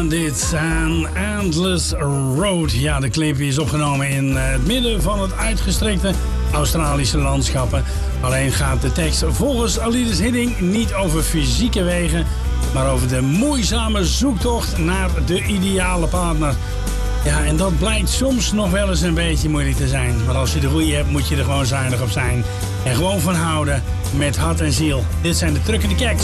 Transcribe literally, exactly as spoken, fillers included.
Dit aan Endless Road. Ja, de clip is opgenomen in het midden van het uitgestrekte Australische landschappen. Alleen gaat de tekst volgens Alides Hiddink niet over fysieke wegen, maar over de moeizame zoektocht naar de ideale partner. Ja, en dat blijkt soms nog wel eens een beetje moeilijk te zijn. Maar als je de goeie hebt, moet je er gewoon zuinig op zijn. En gewoon van houden met hart en ziel. Dit zijn de Truckende Keks.